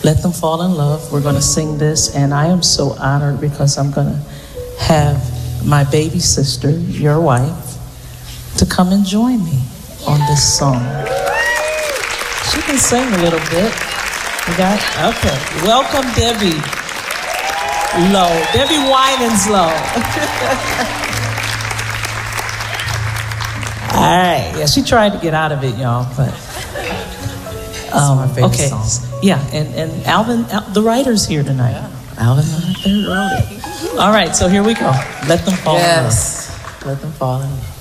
Let Them Fall in Love. We're going to sing this, and I am so honored because I'm going to have my baby sister, your wife, to come and join me on this song. She can sing a little bit. Okay. Welcome, Debbie Lowe. Debbie Winans Lowe. All right. Yeah, she tried to get out of it, y'all, but my favorite okay. song. Yeah, and Alvin, the writer's here tonight. Yeah. Alvin wrote it. All right, so here we go. Let Them Fall in Love. Yes. Let them fall in love.